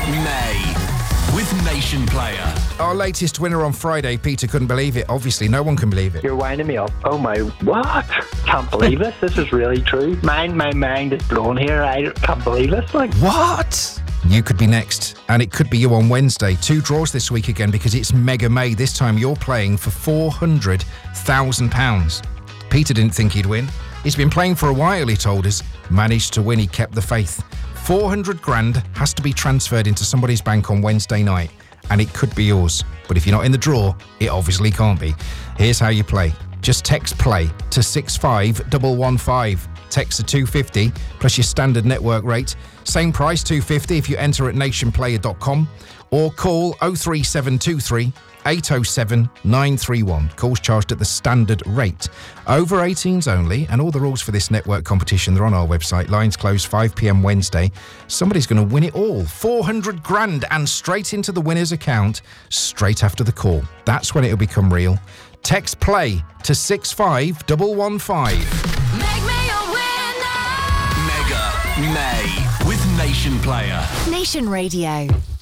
May with Nation Player. Our latest winner on Friday, Peter couldn't believe it. Obviously, no one can believe it. You're winding me up. Oh my, what? Can't believe this. This is really true. My mind is blown here. I can't believe this. Like, what? You could be next, and it could be you on Wednesday. 2 draws this week again because it's Mega May. This time you're playing for £400,000. Peter didn't think he'd win. He's been playing for a while, he told us. Managed to win, he kept the faith. 400 grand has to be transferred into somebody's bank on Wednesday night, and it could be yours. But if you're not in the draw, it obviously can't be. Here's how you play. Just text play to 65115. Text to 250 plus your standard network rate. Same price, 250 if you enter at nationplayer.com, or call 03723 807 931. Calls charged at the standard rate. Over 18s only, and all the rules for this network competition, they're on our website. Lines close 5 p.m. Wednesday. Somebody's going to win it all. 400 grand and straight into the winner's account straight after the call. That's when it'll become real. Text play to 65115. Make me a winner. Mega May with Nation Player. Nation Radio.